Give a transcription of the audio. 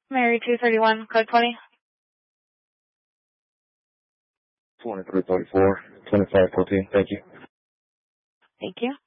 Mary 231, code 20. 2334, 2514. Thank you. Thank you.